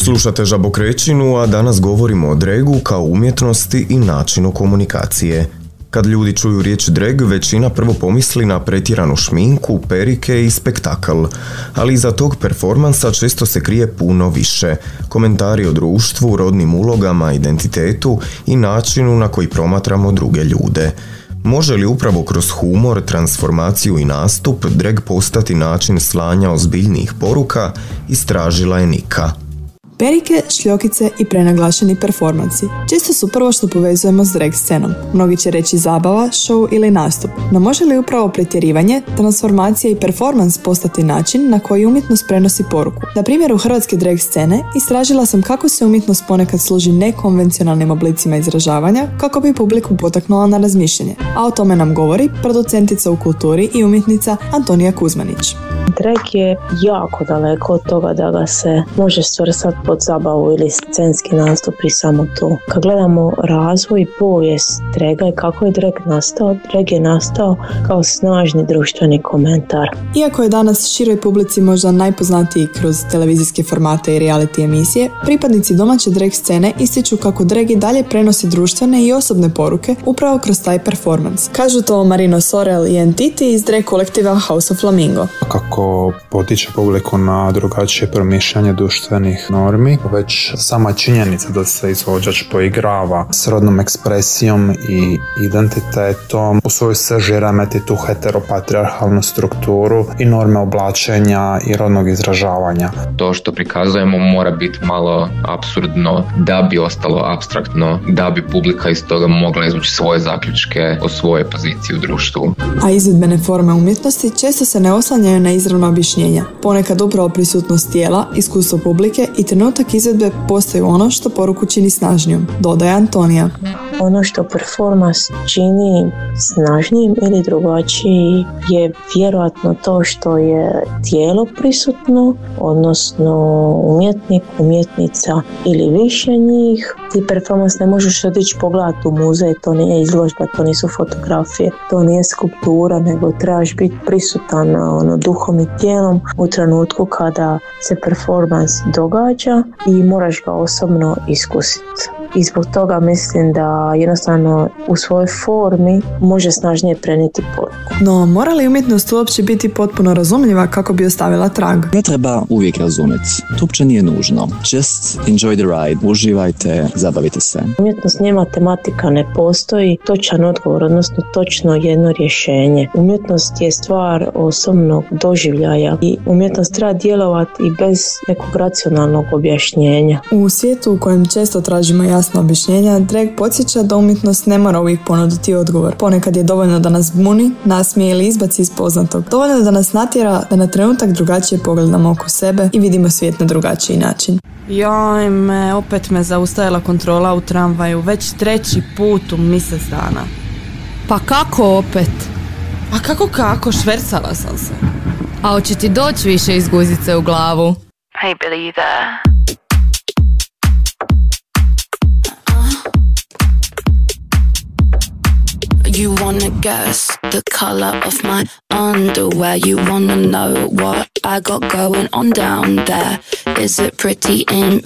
Slušate Žabokrećinu, a danas govorimo o dregu kao umjetnosti i načinu komunikacije. Kad ljudi čuju riječ drag, većina prvo pomisli na pretjeranu šminku, perike i spektakl. Ali iza tog performansa često se krije puno više. Komentari o društvu, rodnim ulogama, identitetu i načinu na koji promatramo druge ljude. Može li upravo kroz humor, transformaciju i nastup drag postati način slanja ozbiljnijih poruka, istražila je Nika. Perike, šljokice i prenaglašeni performansi često su prvo što povezujemo s drag scenom. Mnogi će reći zabava, show ili nastup. No može li upravo pretjerivanje, transformacija i performans postati način na koji umjetnost prenosi poruku? Na primjeru hrvatske drag scene istražila sam kako se umjetnost ponekad služi nekonvencionalnim oblicima izražavanja kako bi publiku potaknula na razmišljanje. A o tome nam govori producentica u kulturi i umjetnica Antonija Kuzmanić. Drag je jako daleko od toga da ga se može svrstati pod zabavu ili scenski nastup i samo to. Kad gledamo razvoj i povijest draga i kako je drag je nastao kao snažni društveni komentar. Iako je danas široj publici možda najpoznatiji kroz televizijske formate i reality emisije, pripadnici domaće drag scene ističu kako drag i dalje prenosi društvene i osobne poruke upravo kroz taj performans. Kažu to Marino Sorel i Entity iz drag kolektiva House of Flamingo. Kako potiče publiku na drugačije promišljanje društvenih normi, već sama činjenica da se izvođač poigrava s rodnom ekspresijom i identitetom u svojoj srži remeti tu heteropatrijarhalnu strukturu i norme oblačenja i rodnog izražavanja. To što prikazujemo mora biti malo apsurdno da bi ostalo apstraktno, da bi publika iz toga mogla izvući svoje zaključke o svojoj poziciji u društvu. A izvedbene forme umjetnosti često se ne oslanjaju na izravno objašnjenja. Ponekad upravo prisutnost tijela, iskustvo publike i trenutak izvedbe postaju ono što poruku čini snažnijom, dodaje Antonija. Ono što performans čini snažnijim ili drugačiji je vjerojatno to što je tijelo prisutno, odnosno umjetnik, umjetnica ili više njih. Ti performans ne možeš otići pogledati u muzej, to nije izložba, to nisu fotografije, to nije skulptura, nego trebaš biti prisutan duhom i tijelom u trenutku kada se performans događa i moraš ga osobno iskusiti. I zbog toga mislim da jednostavno u svojoj formi može snažnije prenijeti poruku. No, mora li umjetnost uopće biti potpuno razumljiva kako bi ostavila trag? Ne treba uvijek razumjeti. To uopće nije nužno. Just enjoy the ride. Uživajte, zabavite se. Umjetnost nije matematika, ne postoji točan odgovor, odnosno točno jedno rješenje. Umjetnost je stvar osobnog doživljaja i umjetnost treba djelovati i bez nekog racionalnog objašnjenja. U svijetu u kojem često tražimo jasno objašnjenja, drag podsjeća da umjetnost ne mora uvijek ponuditi odgovor. Ponekad je dovoljno da nas buni, nasmije ili izbaci iz poznatog. Dovoljno da nas natjera da na trenutak drugačije pogledamo oko sebe i vidimo svijet na drugačiji način. Joj opet me zaustavila kontrola u tramvaju, već 3. put u mjesec dana. Pa kako opet? A kako, švercala sam se. A hoće ti doći više iz guzice u glavu? Hey Billy, you there? You wanna guess the color of my underwear. You wanna know what I got going on down there. Is it pretty in